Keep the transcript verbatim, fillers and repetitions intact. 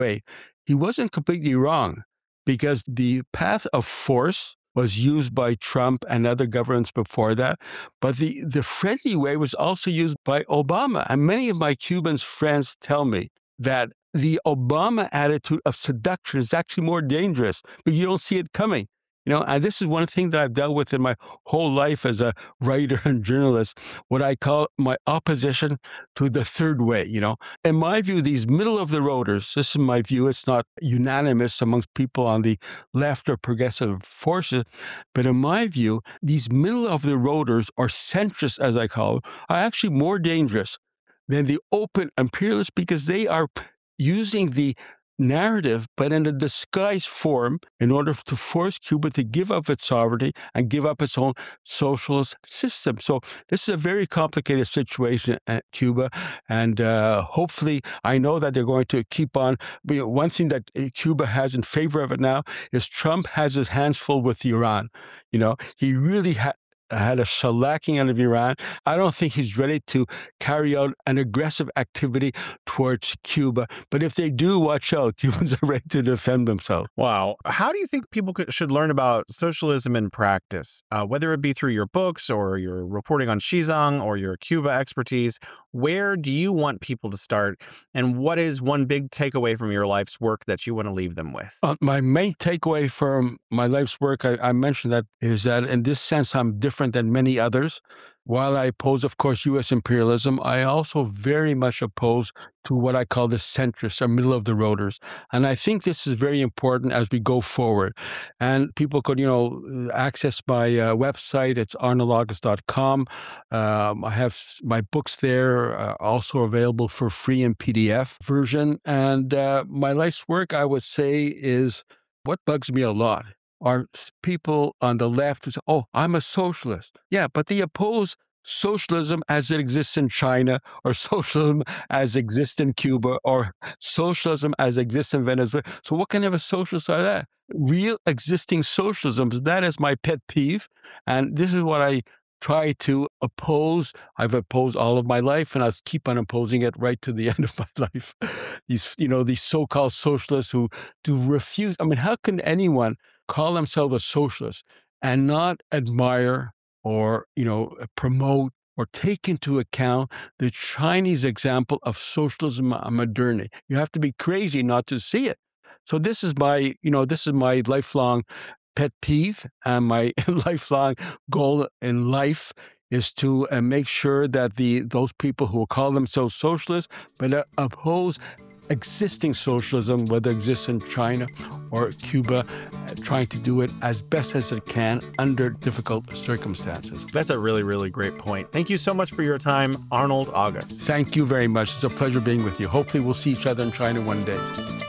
way, he wasn't completely wrong because the path of force was used by Trump and other governments before that. But the, the friendly way was also used by Obama. And many of my Cuban friends tell me that the Obama attitude of seduction is actually more dangerous, but you don't see it coming. You know, and this is one thing that I've dealt with in my whole life as a writer and journalist, what I call my opposition to the third way, you know. In my view, these middle-of-the-roaders, this is my view, it's not unanimous amongst people on the left or progressive forces, but in my view, these middle-of-the-roaders, or centrists, as I call them, are actually more dangerous than the open imperialists because they are using the narrative, but in a disguised form, in order to force Cuba to give up its sovereignty and give up its own socialist system. So this is a very complicated situation at Cuba, and uh, hopefully, I know that they're going to keep on. You know, one thing that Cuba has in favor of it now is Trump has his hands full with Iran. You know, he really ha- had a shellacking out of Iran. I don't think he's ready to carry out an aggressive activity towards Cuba. But if they do, watch out. Cubans are ready to defend themselves. Wow. How do you think people could, should learn about socialism in practice, uh, whether it be through your books or your reporting on Xizang or your Cuba expertise? Where do you want people to start? And what is one big takeaway from your life's work that you want to leave them with? Uh, my main takeaway from my life's work, I, I mentioned that, is that in this sense, I'm different than many others. While I oppose, of course, U S imperialism, I also very much oppose to what I call the centrists, or middle-of-the-roaders. And I think this is very important as we go forward. And people could, you know, access my uh, website. It's arnold august dot com. Um, I have my books there, uh, also available for free in P D F version. And uh, my life's work, I would say, is what bugs me a lot are people on the left who say, oh, I'm a socialist. Yeah, but they oppose socialism as it exists in China, or socialism as it exists in Cuba, or socialism as it exists in Venezuela. So what kind of a socialist are that? Real existing socialism, that is my pet peeve. And this is what I try to oppose. I've opposed all of my life, and I'll keep on opposing it right to the end of my life. These, you know, these so-called socialists who do refuse. I mean, how can anyone call themselves a socialist and not admire or, you know, promote or take into account the Chinese example of socialism and modernity? You have to be crazy not to see it. So this is my, you know, this is my lifelong pet peeve, and my lifelong goal in life is to uh, make sure that the those people who call themselves socialists but uh, oppose existing socialism, whether it exists in China or Cuba, uh, trying to do it as best as it can under difficult circumstances. That's a really, really great point. Thank you so much for your time, Arnold August. Thank you very much. It's a pleasure being with you. Hopefully we'll see each other in China one day.